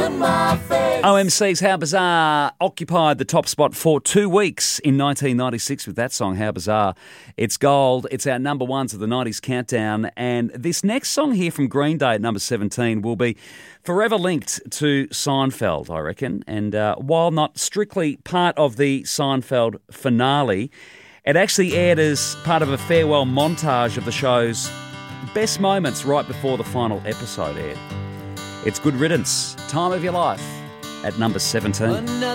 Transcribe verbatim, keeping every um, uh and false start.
to my face. O M C's How Bizarre occupied the top spot for two weeks in nineteen ninety-six with that song, How Bizarre. It's gold. It's our number ones of the nineties countdown. And this next song here from Green Day at number seventeen will be forever linked to Seinfeld, I reckon. And uh, while not strictly part of the Seinfeld finale, it actually aired as part of a farewell montage of the show's best moments right before the final episode aired. It's Good Riddance, Time of Your Life, at number seventeen.